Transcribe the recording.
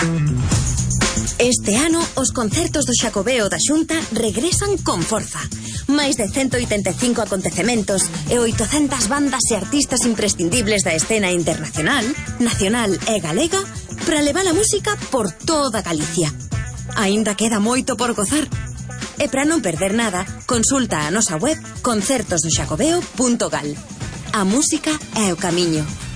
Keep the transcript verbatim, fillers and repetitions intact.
Este ano, os concertos do Xacobeo da Xunta regresan con forza. Máis de ciento oitenta e cinco acontecementos e oitocentas bandas e artistas imprescindibles da escena internacional, nacional e galega para levar a música por toda Galicia. Aínda queda moito por gozar. E para non perder nada, consulta a nosa web concertos do xacobeo punto gal. A música é o camiño.